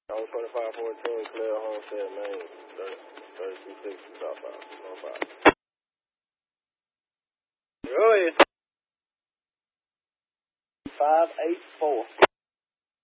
On 2514, Claire Homestead, Maine, 3260 southbound. No problem. Go ahead. 584.